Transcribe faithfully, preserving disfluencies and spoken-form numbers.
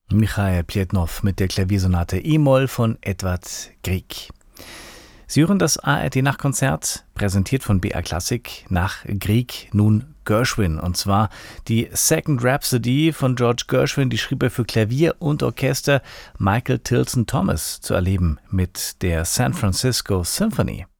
Michail Pjetnow mit der Klaviersonate E-Moll von Edvard Grieg. Sie hören das A R D-Nachtkonzert, präsentiert von B R Klassik, nach Grieg nun Gershwin. Und zwar die Second Rhapsody von George Gershwin, die schrieb er für Klavier und Orchester. Michael Tilson Thomas zu erleben mit der San Francisco Symphony.